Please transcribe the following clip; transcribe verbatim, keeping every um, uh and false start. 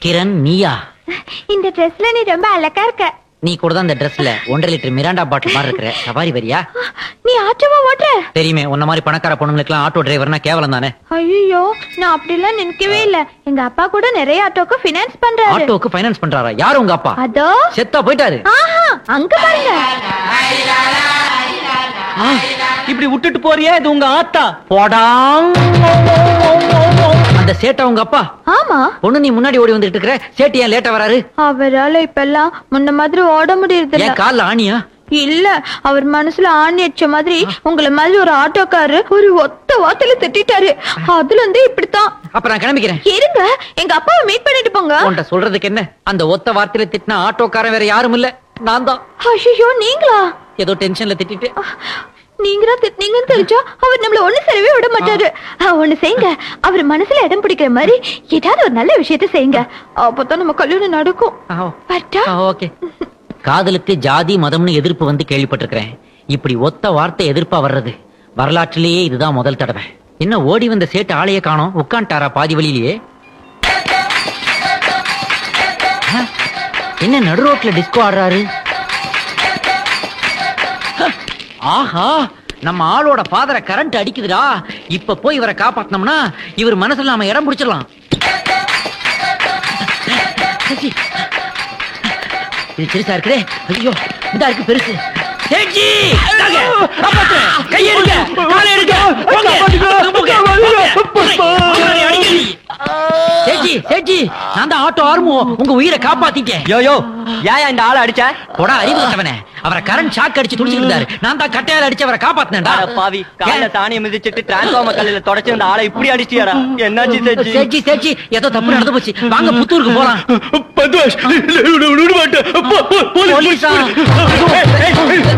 கிரண் நீயா? இந்த ட்ரெஸ்ல நீ ரொம்ப அழகா இருக்க. நீ கூட தான் இந்த ட்ரெஸ்ல ஒன்றரை லிட்டர் மிராண்டா பாட்டில் மாதிரி இருக்கிற. சவாரி வரியா? நீ ஆட்டோவா ஓட்டுற? தெரியுமே, உன்ன மாதிரி பணக்கார பொண்ணுங்களுக்குலாம் ஆட்டோ டிரைவர்னா கேவலம் தானே. ஐயோ, நான் அப்படி எல்லாம் நினைக்கவே இல்ல. எங்க அப்பா கூட நிறைய ஆட்டோக்கு ஃபைனான்ஸ் பண்றாரு. ஆட்டோக்கு ஃபைனான்ஸ் பண்றாரா? யாரு உங்க அப்பா? அதோ செத்தா போயிட்டாரு. ஆஹா, அங்க பாருங்க. இப்படி விட்டுட்டு போறியே, இது உங்க ஆத்தா. போடாங். அந்த சேட்டா உங்க அப்பா? ஆமா. பொண்ணு நீ முன்னாடி ஓடி வந்துட்டு இருக்கிற, சேட்டு ஏன் லேட்டா வராரு? அவரால இப்ப எல்லாம் முன்ன மாதிரி ஓட முடியறது இல்ல. ஏன் கால்ல ஆணியா? இல்ல, அவர் மனசுல ஆணி அடிச்ச மாதிரி உங்கள மாதிரி ஒரு ஆட்டோக்காரரு ஒரு ஒத்த வார்த்தையில திட்டாரு. அதுல இருந்து இப்படித்தான். அப்ப நான் கிளம்பிக்கிறேன். இருங்க, எங்க அப்பாவை மீட் பண்ணிட்டு போங்க. உன்கிட்ட சொல்றதுக்கு என்ன? அந்த ஒத்த வார்த்தையில திட்டின ஆட்டோக்காரன் வேற யாரும் இல்ல, நான் தான். ஐயோ, நீங்களா? ஏதோ டென்ஷன்ல திட்டிட்டு. நீங்களா திட்டினீங்கன்னு தெரிஞ்சா அவர் நம்மள ஒண்ணு செய்யவே விட மாட்டாரு. ஒண்ணு செய்யுங்க, அவர் மனசுல இடம் பிடிக்கிற மாதிரி ஏதாவது ஒரு நல்ல விஷயத்த செய்யுங்க. அப்பதான் நம்ம கல்யாணம் நடக்கும். ஓகே. காதலுக்கு ஜாதி மதம்னு எதிர்ப்பு வந்து கேள்விப்பட்டிருக்கிறேன். இப்படி ஒத்த வார்த்தை எதிர்ப்பா வர்றது வரலாற்றிலேயே இதுதான் முதல் தடவை. என்ன ஓடி வந்த சேட்டு ஆளையே காணோம், உட்காண்டாரா பாதி வழியிலேயே? என்ன நடு ரோட்ல டிஸ்கோ ஆடுறாரு? ஆஹா, நம்ம ஆளோட ஃபாதரை கரண்ட் அடிக்குதுடா. இப்ப போய் இவரை காப்பாத்தனம்னா இவர் மனசுல நாம இடம் பிடிச்சிடலாம். இது சிறுசா இருக்குதே. ஐயோ, இதா இருக்கு பெருசு. சேட்ஜி, கையெடுங்க, காலை எடுங்க. சேட்ஜி, சேட்ஜி, நான் தான் ஆட்டோ ஆர்மோ, உங்க உயிரை காப்பாத்திட்டேன். யோயோ, ஏன் இந்த ஆளை அடிச்ச? போடா அறிவுட்டவனே. அவரை கரண்ட் ஷாக் அடிச்சு துடிச்சிட்டு இருந்தாரு. நான் தான் கட்டையால அடிச்சு அவரை காப்பாத்தினேன்டா. பாவி, காலைல தானிய மிதிச்சிட்டு டிரான்ஸ்ஃபார்மர் கல்லில தொடச்சு இந்த ஆளை இப்படி அடிச்சியாடா? என்னாச்சு சேட்ஜி? சேட்ஜி, சேட்ஜி, ஏதோ தப்பு நடந்து போச்சு. வாங்க புத்தூருக்கு போலாம். பத்வாஷ், விட மாட்டேன். போலீஸா?